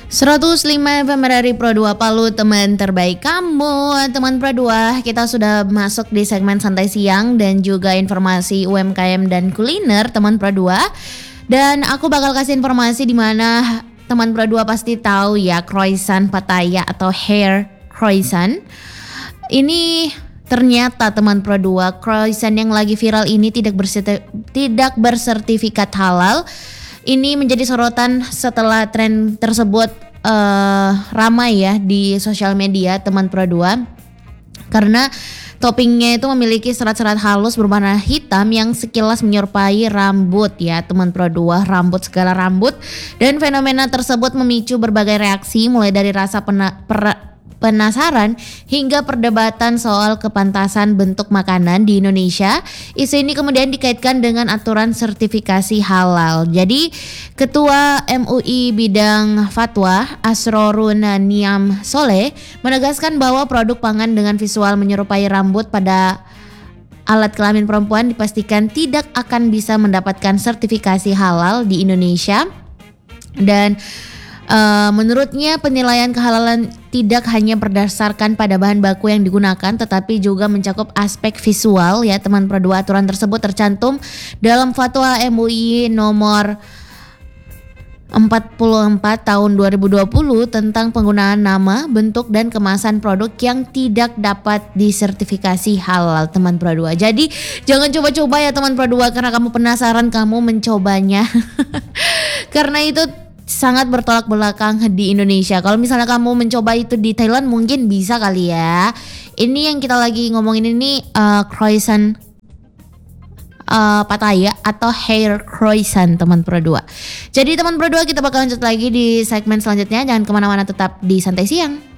105 FM dari Pro 2 Palu, teman terbaik kamu. Teman Pro 2, kita sudah masuk di segmen santai siang dan juga informasi UMKM dan kuliner teman Pro 2. Dan aku bakal kasih informasi di mana teman Pro 2 pasti tahu ya, croissant Pattaya atau hair croissant. Ini ternyata teman Pro 2, croissant yang lagi viral ini tidak bersertifikat halal. Ini menjadi sorotan setelah tren tersebut ramai ya di sosial media teman Pro 2. Karena toppingnya itu memiliki serat-serat halus berwarna hitam yang sekilas menyerupai rambut ya teman Pro 2, rambut segala rambut. Dan fenomena tersebut memicu berbagai reaksi mulai dari rasa penasaran hingga perdebatan soal kepantasan bentuk makanan di Indonesia. Isu ini kemudian dikaitkan dengan aturan sertifikasi halal. Jadi Ketua MUI Bidang Fatwa Asrorun Niam Soleh menegaskan bahwa produk pangan dengan visual menyerupai rambut pada alat kelamin perempuan dipastikan tidak akan bisa mendapatkan sertifikasi halal di Indonesia. Dan menurutnya penilaian kehalalan tidak hanya berdasarkan pada bahan baku yang digunakan tetapi juga mencakup aspek visual ya teman Pro 2. Aturan tersebut tercantum dalam Fatwa MUI nomor 44 tahun 2020 tentang penggunaan nama, bentuk dan kemasan produk yang tidak dapat disertifikasi halal teman Pro 2. Jadi jangan coba-coba ya teman Pro 2 karena kamu penasaran kamu mencobanya. Karena itu sangat bertolak belakang di Indonesia. Kalau misalnya kamu mencoba itu di Thailand mungkin bisa kali ya. Ini yang kita lagi ngomongin ini croissant Pattaya atau hair croissant teman Pro 2. Jadi teman Pro 2 kita bakal lanjut lagi di segmen selanjutnya. Jangan kemana-mana, tetap di Santai Siang.